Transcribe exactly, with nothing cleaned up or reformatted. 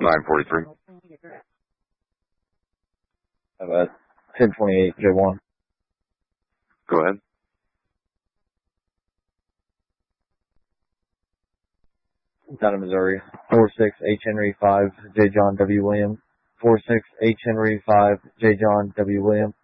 nine forty-three. How about ten twenty-eight, J one? Go ahead. Down in Missouri. four six H Henry five, J John W. Williams. four six H Henry five, J John W. Williams.